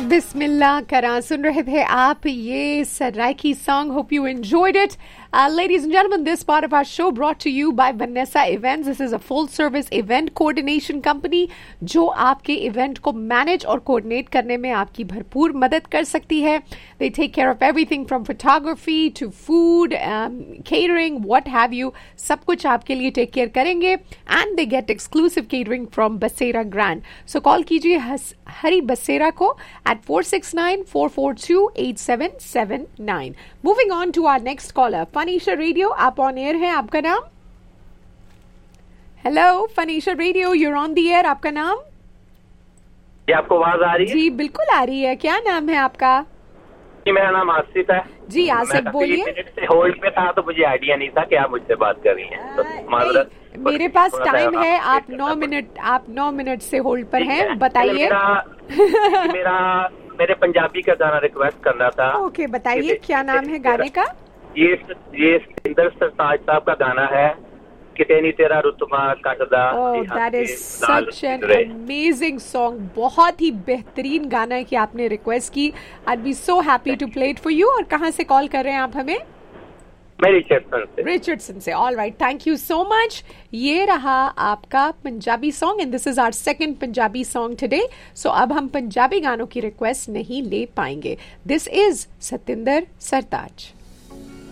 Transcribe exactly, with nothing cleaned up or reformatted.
बिस्मिल्लाह करा सुन रहे थे आप ये Saraiki song. Hope you enjoyed it. Uh, ladies and gentlemen, this part of our show brought to you by Vanessa Events. This is a full-service event coordination company जो आपके event को manage और coordinate करने में आपकी भरपूर मदद कर सकती है. They take care of everything from photography to food, um, catering, what have you. सब कुछ आपके लिए take care करेंगे and they get exclusive catering from Basera Grand. So call कीजिए हरी बसेरा को at four six nine, four four two, eight seven seven nine. Moving on to our next caller. फनीशा radio, आप on air हैं. आपका नाम? Hello फनीशा radio, you're on the air. आपका नाम? ये आपको आवाज आ रही है? जी बिल्कुल आ रही है. क्या नाम है आपका? जी मेरा नाम आसिफ है. जी आसिफ बोलिए. मिनट से होल्ड पे था तो मुझे आइडिया नहीं था कि आप मुझसे बात कर रही हैं. तो मेरे पास टाइम है. आप नौ मिनट आप नौ मिनट से होल्ड पर हैं. बताइए. मेरा, मेरा मेरे पंजाबी का गाना रिक्वेस्ट करना था. ओके बताइए, क्या नाम है गाने का? ये ये सतिंदर सरताज साहब का गाना है, किते नी तेरा रुतबा कटदा. Oh that is such an amazing song. बहुत ही बेहतरीन गाना है कि आपने रिक्वेस्ट की. आई B so happy to play it for you. और कहाँ से कॉल कर रहे हैं आप हमें? मैं रिचर्डसन से. रिचर्डसन से. All right, thank you so much. ये रहा आपका Punjabi song and this is our second Punjabi song today. सो अब हम पंजाबी गानों की रिक्वेस्ट नहीं ले पाएंगे. This is Satinder Sartaj.